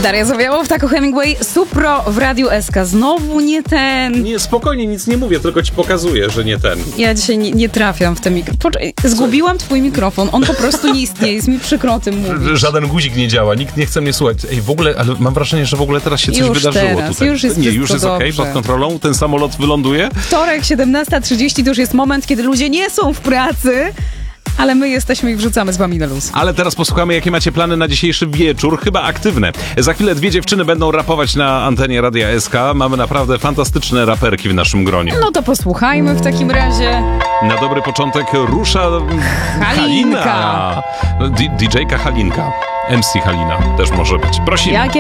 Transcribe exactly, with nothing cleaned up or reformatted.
Daria Zawiałow, Taco Hemingway, Supro w Radiu S K. Znowu nie ten. Nie, spokojnie, nic nie mówię, tylko ci pokazuję, że nie ten. Ja dzisiaj nie, nie trafiam w ten mikrofon. Poczekaj, zgubiłam twój mikrofon. On po prostu nie istnieje. Jest mi przykro o tym mówić. Żaden guzik nie działa, nikt nie chce mnie słuchać. Ej, w ogóle, ale mam wrażenie, że w ogóle teraz się coś już wydarzyło teraz, tutaj. Już jest nie, już jest okej, dobrze. pod kontrolą, ten samolot wyląduje. Wtorek, siedemnasta trzydzieści to już jest moment, kiedy ludzie nie są w pracy, ale my jesteśmy i wrzucamy z wami na luz. Ale teraz posłuchamy, jakie macie plany na dzisiejszy wieczór, chyba aktywne. Za chwilę dwie dziewczyny będą rapować na antenie Radia S K. Mamy naprawdę fantastyczne raperki w naszym gronie. No to posłuchajmy w takim razie. Na dobry początek rusza Halinka. Halina. D- D J-ka Halinka. M C Halina też może być. Prosimy. Jakie